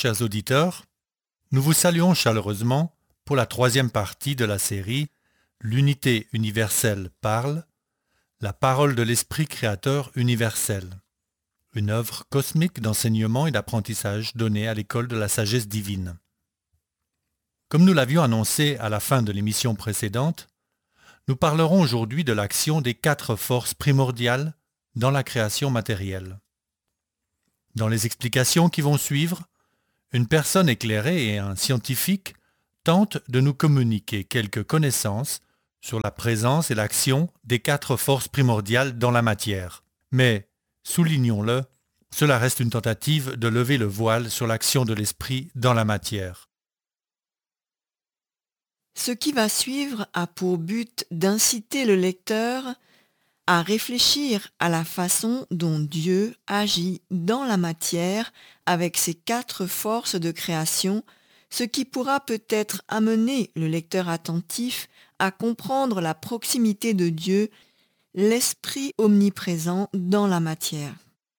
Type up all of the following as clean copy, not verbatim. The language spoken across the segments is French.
chers auditeurs. Nous vous saluons chaleureusement pour la troisième partie de la série L'unité universelle parle, la parole de l'Esprit créateur universel, une œuvre cosmique d'enseignement et d'apprentissage donnée à l'école de la sagesse divine. Comme nous l'avions annoncé à la fin de l'émission précédente, nous parlerons aujourd'hui de l'action des 4 forces primordiales dans la création matérielle. Dans les explications qui vont suivre, une personne éclairée et un scientifique tentent de nous communiquer quelques connaissances sur la présence et l'action des 4 forces primordiales dans la matière. Mais, soulignons-le, cela reste une tentative de lever le voile sur l'action de l'esprit dans la matière. Ce qui va suivre a pour but d'inciter le lecteur à réfléchir à la façon dont Dieu agit dans la matière avec ses 4 forces de création, ce qui pourra peut-être amener le lecteur attentif à comprendre la proximité de Dieu, l'esprit omniprésent dans la matière.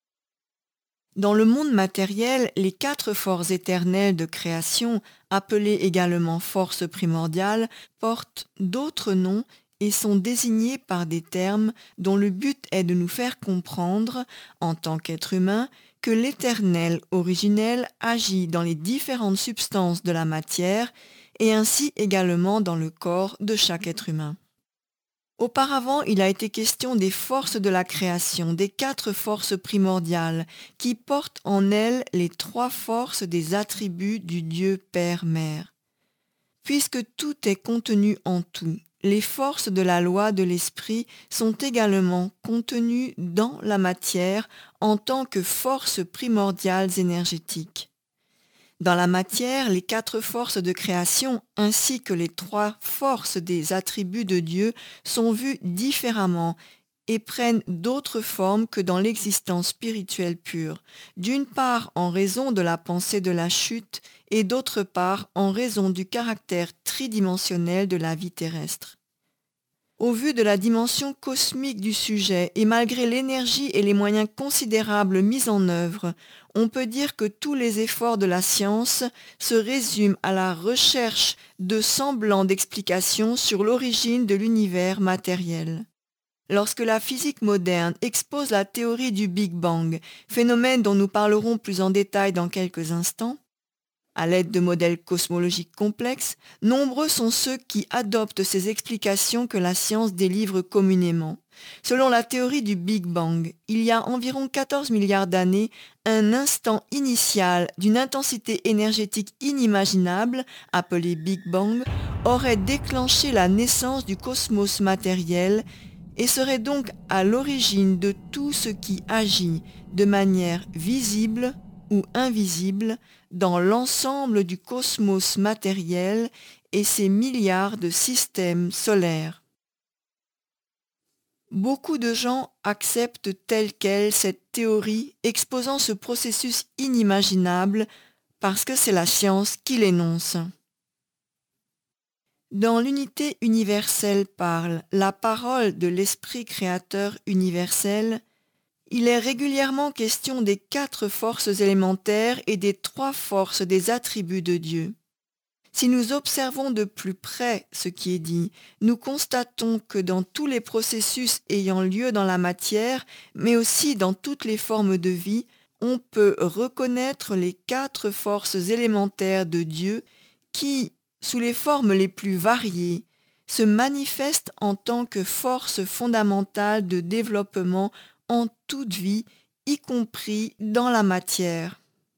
Dans le monde matériel, les 4 forces éternelles de création, appelées également forces primordiales, portent d'autres noms et sont désignées par des termes dont le but est de nous faire comprendre, en tant qu'être humain, que l'Éternel originel agit dans les différentes substances de la matière et ainsi également dans le corps de chaque être humain. Auparavant, il a été question des forces de la création, des 4 forces primordiales, qui portent en elles les 3 forces des attributs du Dieu Père-Mère. Puisque tout est contenu en tout, les forces de la loi de l'esprit sont également contenues dans la matière en tant que forces primordiales énergétiques. Dans la matière, les 4 forces de création ainsi que les 3 forces des attributs de Dieu sont vues différemment et prennent d'autres formes que dans l'existence spirituelle pure, d'une part en raison de la pensée de la chute et d'autre part en raison du caractère tridimensionnel de la vie terrestre. Au vu de la dimension cosmique du sujet et malgré l'énergie et les moyens considérables mis en œuvre, on peut dire que tous les efforts de la science se résument à la recherche de semblants d'explications sur l'origine de l'univers matériel. Lorsque la physique moderne expose la théorie du Big Bang, phénomène dont nous parlerons plus en détail dans quelques instants, à l'aide de modèles cosmologiques complexes, nombreux sont ceux qui adoptent ces explications que la science délivre communément. Selon la théorie du Big Bang, il y a environ 14 milliards d'années, un instant initial d'une intensité énergétique inimaginable, appelé Big Bang, aurait déclenché la naissance du cosmos matériel et serait donc à l'origine de tout ce qui agit de manière visible ou invisible dans l'ensemble du cosmos matériel et ses milliards de systèmes solaires. Beaucoup de gens acceptent telle quelle cette théorie exposant ce processus inimaginable parce que c'est la science qui l'énonce. Dans l'unité universelle parle, la parole de l'Esprit créateur universel, il est régulièrement question des 4 forces élémentaires et des 3 forces des attributs de Dieu. Si nous observons de plus près ce qui est dit, nous constatons que dans tous les processus ayant lieu dans la matière, mais aussi dans toutes les formes de vie, on peut reconnaître les 4 forces élémentaires de Dieu qui, sous les formes les plus variées, se manifestent en tant que force fondamentale de développement en toute vie, y compris dans la matière.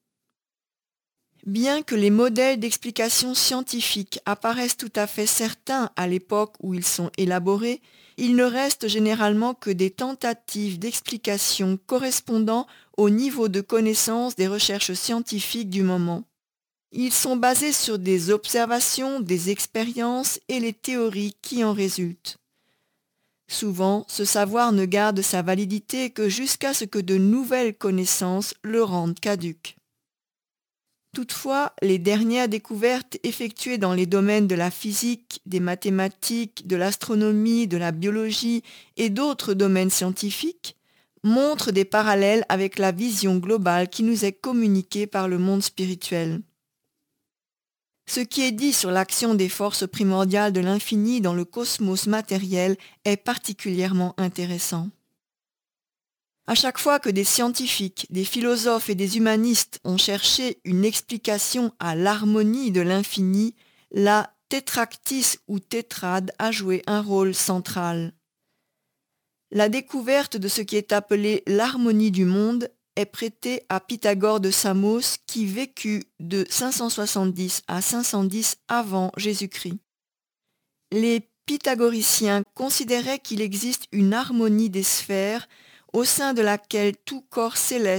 Bien que les modèles d'explication scientifique apparaissent tout à fait certains à l'époque où ils sont élaborés, il ne reste généralement que des tentatives d'explication correspondant au niveau de connaissance des recherches scientifiques du moment. Ils sont basés sur des observations, des expériences et les théories qui en résultent. Souvent, ce savoir ne garde sa validité que jusqu'à ce que de nouvelles connaissances le rendent caduc. Toutefois, les dernières découvertes effectuées dans les domaines de la physique, des mathématiques, de l'astronomie, de la biologie et d'autres domaines scientifiques montrent des parallèles avec la vision globale qui nous est communiquée par le monde spirituel. Ce qui est dit sur l'action des forces primordiales de l'infini dans le cosmos matériel est particulièrement intéressant. À chaque fois que des scientifiques, des philosophes et des humanistes ont cherché une explication à l'harmonie de l'infini, la tétractis ou tétrade a joué un rôle central. La découverte de ce qui est appelé l'harmonie du monde est prêtée à Pythagore de Samos qui vécut de 570 à 510 avant Jésus-Christ. Les pythagoriciens considéraient qu'il existe une harmonie des sphères au sein de laquelle tout corps céleste